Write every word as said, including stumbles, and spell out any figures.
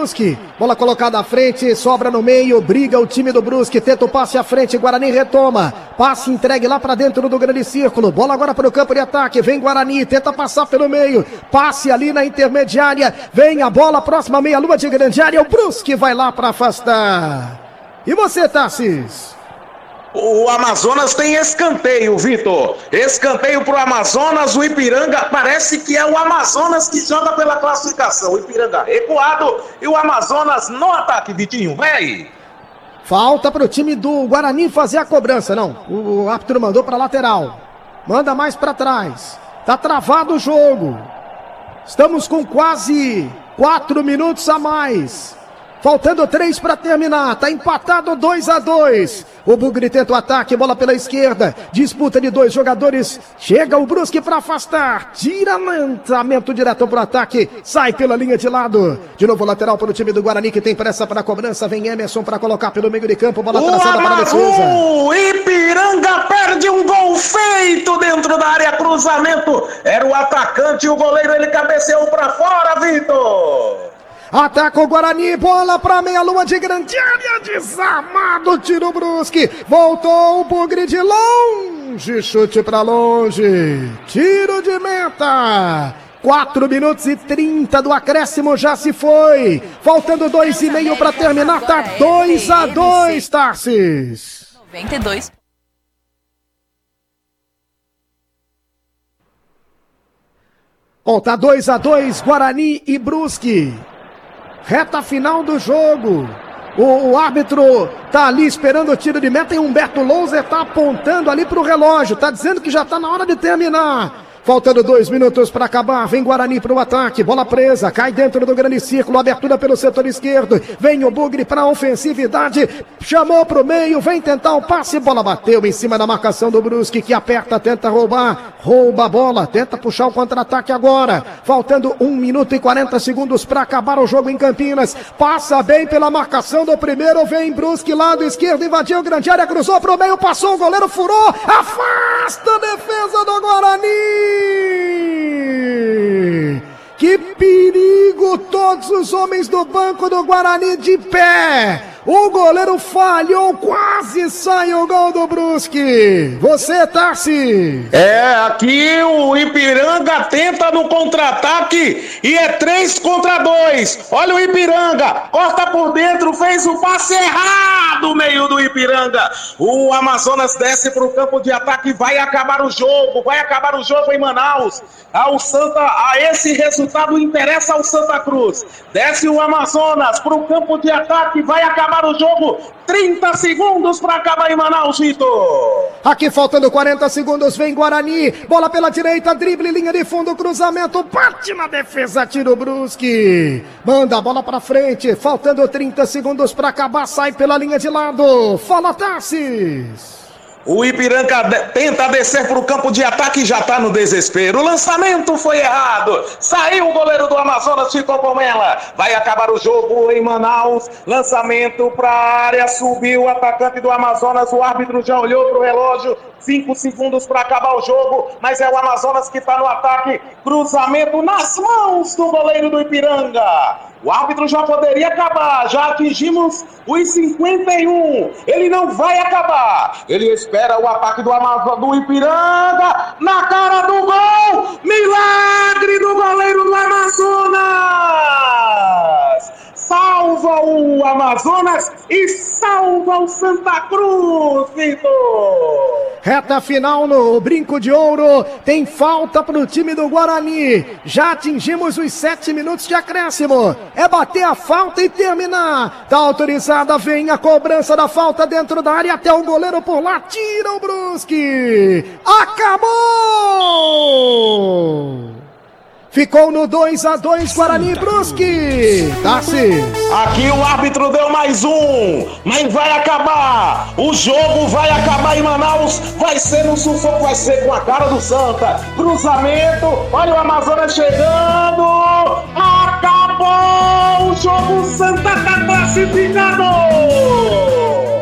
Brusque. Bola colocada à frente, sobra no meio, briga o time do Brusque, tenta o passe à frente, Guarani retoma. Passe entregue lá pra dentro do grande círculo. Bola agora para o campo de ataque, vem Guarani, tenta passar pelo meio. Passe ali na intermediária, vem a bola, próxima meia-lua de grande área. O Brusque vai lá para afastar. E você, Tarsis? O Amazonas tem escanteio, Vitor. Escanteio pro Amazonas, o Ipiranga parece que é o Amazonas que joga pela classificação. O Ipiranga recuado e o Amazonas no ataque, Vitinho. Vai aí. Falta pro time do Guarani fazer a cobrança, não. O árbitro mandou pra lateral. Manda mais pra trás. Tá travado o jogo. Estamos com quase quatro minutos a mais. Faltando três para terminar, tá empatado dois a dois. O Bugre tenta o ataque, bola pela esquerda, disputa de dois jogadores, chega o Brusque para afastar, tira lançamento direto pro ataque, sai pela linha de lado. De novo lateral para o time do Guarani que tem pressa para a cobrança, vem Emerson para colocar pelo meio de campo, bola traçada para a defesa. O Ipiranga perde um gol feito dentro da área, cruzamento, era o atacante, o goleiro ele cabeceou para fora, Vitor. Ataca o Guarani, bola pra meia-lua de grande área, desarmado, tira o Brusque, voltou o Bugre de longe, chute pra longe, tiro de meta, quatro minutos e trinta do acréscimo já se foi, faltando dois e meio pra terminar, tá dois a dois, Tarsis. noventa e dois. Bom, tá dois a dois, Guarani e Brusque. Reta final do jogo. O, o árbitro tá ali esperando o tiro de meta e Humberto Louser tá apontando ali pro relógio. Tá dizendo que já tá na hora de terminar. Faltando dois minutos para acabar, vem Guarani para o ataque, bola presa, cai dentro do grande círculo, abertura pelo setor esquerdo, vem o Bugre para a ofensividade, chamou para o meio, vem tentar o passe, bola bateu em cima da marcação do Brusque, que aperta, tenta roubar, rouba a bola, tenta puxar o contra-ataque agora, faltando um minuto e quarenta segundos para acabar o jogo em Campinas, passa bem pela marcação do primeiro, vem Brusque, lado esquerdo, invadiu grande área, cruzou para o meio, passou, o goleiro furou, afasta a defesa do Guarani! Que perigo, todos os homens do banco do Guarani de pé. O goleiro falhou, quase sai o gol do Brusque. Você, Tarsi. É, aqui o Ipiranga tenta no contra-ataque e é três contra dois. Olha o Ipiranga, corta por dentro, fez o passe errado, meio do Ipiranga. O Amazonas desce para o campo de ataque, vai acabar o jogo, vai acabar o jogo em Manaus. Ao Santa, a esse resultado interessa ao Santa Cruz. Desce o Amazonas para o campo de ataque, vai acabar o jogo, trinta segundos para acabar em Manaus, Vitor. Aqui faltando quarenta segundos, vem Guarani, bola pela direita, drible, linha de fundo, cruzamento, bate na defesa, tira o Brusque, manda a bola para frente, faltando trinta segundos para acabar, sai pela linha de lado, fala Tarsis. O Ipiranga de- tenta descer para o campo de ataque e já está no desespero. O lançamento foi errado. Saiu o goleiro do Amazonas, ficou com ela. Vai acabar o jogo em Manaus. Lançamento para a área, subiu o atacante do Amazonas. O árbitro já olhou para o relógio. Cinco segundos para acabar o jogo, mas é o Amazonas que está no ataque. Cruzamento nas mãos do goleiro do Ipiranga. O árbitro já poderia acabar, já atingimos os cinquenta e um. Ele não vai acabar. Ele espera o ataque do, Amazonas, do Ipiranga na cara do gol. Milagre do goleiro do Amazonas. Salva o Amazonas e salva o Santa Cruz, Vitor. Reta final no Brinco de Ouro, tem falta para o time do Guarani, já atingimos os sete minutos de acréscimo, é bater a falta e terminar, tá autorizada, vem a cobrança da falta dentro da área, até o goleiro por lá, tira o Brusque, acabou! Ficou no dois a dois, Guarani e Brusque. Tarsis. Aqui o árbitro deu mais um, mas vai acabar. O jogo vai acabar em Manaus. Vai ser no sufoco, vai ser com a cara do Santa. Cruzamento, olha o Amazonas chegando. Acabou o jogo, Santa tá classificado.